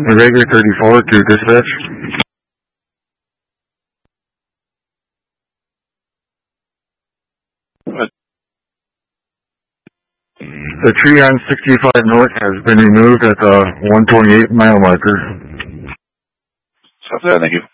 Irregular 34 to dispatch. The tree on 65 North has been removed at the 128 mile marker. Stop that, thank you.